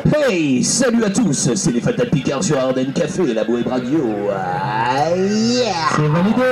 Hey, salut à tous, c'est les Fatal Picards sur Ardennes Café, la Web Radio. Ah, yeah. C'est validé.